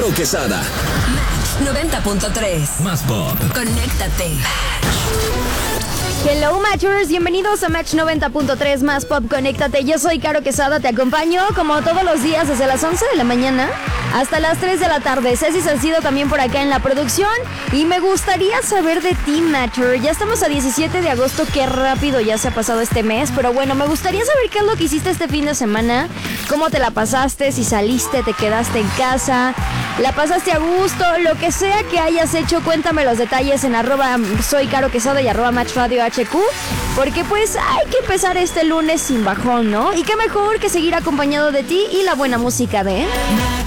Caro Quesada. Match 90.3. Más pop. Conéctate. Hello Matchers, bienvenidos a Match 90.3 Más Pop, conéctate. Yo soy Caro Quesada, te acompaño como todos los días desde las 11 de la mañana hasta las 3 de la tarde. Ceci Salcido también por acá en la producción. Y me gustaría saber de ti, Matcher. Ya estamos a 17 de agosto, qué rápido ya se ha pasado este mes. Pero bueno, me gustaría saber qué es lo que hiciste este fin de semana. Cómo te la pasaste, si saliste, te quedaste en casa, la pasaste a gusto, lo que sea que hayas hecho. Cuéntame los detalles en @soy Caro Quesada y @MatchRadioHQ. Porque pues hay que empezar este lunes sin bajón, ¿no? Y qué mejor que seguir acompañado de ti y la buena música de...